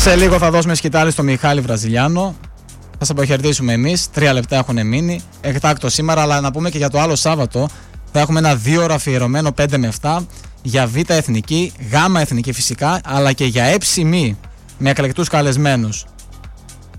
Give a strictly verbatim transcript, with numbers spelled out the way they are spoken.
Σε λίγο θα δώσουμε σκητάλη στο Μιχάλη Βραζιλιάνο. Θα σε αποχαιρετήσουμε εμείς. Τρία λεπτά έχουν μείνει. Εκτάκτο σήμερα, αλλά να πούμε και για το άλλο Σάββατο. Θα έχουμε ένα δύο ώρα αφιερωμένο πέντε με επτά για Β' Εθνική, Γ' Εθνική φυσικά, αλλά και για Εψημή με εκλεκτούς καλεσμένους.